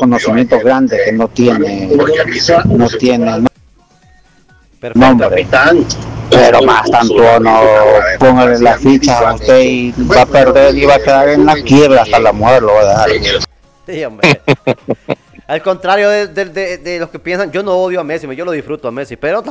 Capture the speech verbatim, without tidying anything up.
conocimientos grandes que no tiene, no tiene nombre. Pero más tanto no póngale la ficha a usted y va a perder y va a quedar en la quiebra hasta la muerte, lo va a dejar. Sí, hombre. Al contrario de, de, de, de los que piensan, yo no odio a Messi, yo lo disfruto a Messi, pero